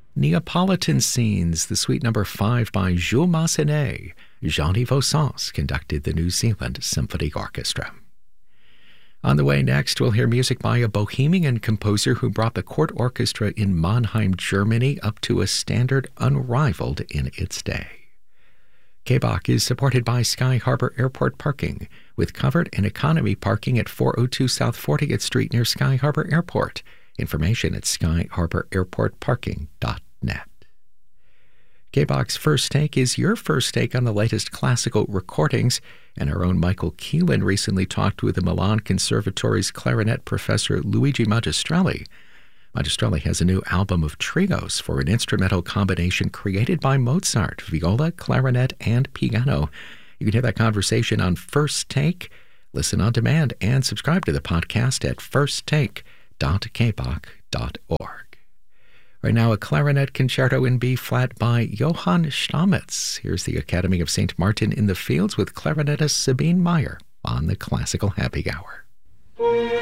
Neapolitan Scenes, the suite number 5 by Jules Massenet. Jean-Yves Sens conducted the New Zealand Symphony Orchestra. On the way next, we'll hear music by a Bohemian composer who brought the court orchestra in Mannheim, Germany, up to a standard unrivaled in its day. KBOC is supported by Sky Harbor Airport Parking, with covered and economy parking at 402 South 40th Street near Sky Harbor Airport. Information at skyharbораirportparking.net. KBOC's First Take is your first take on the latest classical recordings, and our own Michael Keelan recently talked with the Milan Conservatory's clarinet professor Luigi Magistrelli. Magistrelli has a new album of trios for an instrumental combination created by Mozart, viola, clarinet, and piano. You can hear that conversation on First Take. Listen on demand and subscribe to the podcast at firsttake.kboc.org. Right now, a clarinet concerto in B-flat by Johann Stamitz. Here's the Academy of St. Martin in the Fields with clarinetist Sabine Meyer on the Classical Happy Hour.